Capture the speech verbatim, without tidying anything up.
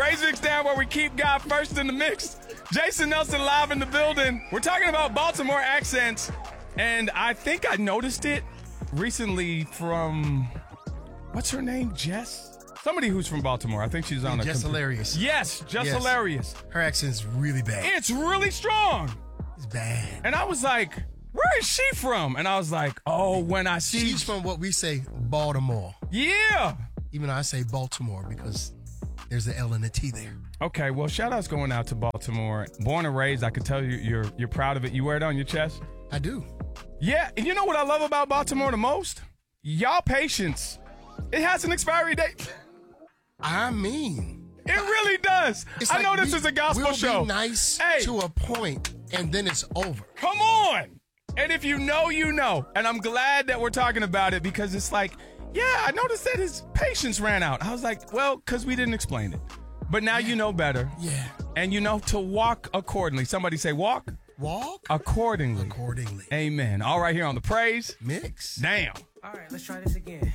Praise Mix Down, where we keep God first in the mix. Jason Nelson live in the building. We're talking about Baltimore accents, and I think I noticed it recently from, what's her name, Jess? Somebody who's from Baltimore. I think she's on a Jess computer. Hilarious. Yes, Jess Yes. Hilarious. Her accent's really bad. It's really strong. It's bad. And I was like, where is she from? And I was like, oh, when I see... She's from what we say, Baltimore. Yeah. Even though I say Baltimore because there's the L and the T there. Okay, well, shout-outs going out to Baltimore. Born and raised, I can tell you you're you're proud of it. You wear it on your chest? I do. Yeah, and you know what I love about Baltimore the most? Y'all patience. It has an expiry date. I mean, It really does. it's I like know this we- is a gospel we'll show. Be nice Hey. to a point, and then it's over. Come on. And if you know, you know. And I'm glad that we're talking about it because it's like, yeah, I noticed that his patience ran out. I was like, well, because we didn't explain it. But now you know better. Yeah. And you know to walk accordingly. Somebody say walk Walk accordingly. accordingly. Amen. All right, here on the praise. Mix. Damn. All right, let's try this again.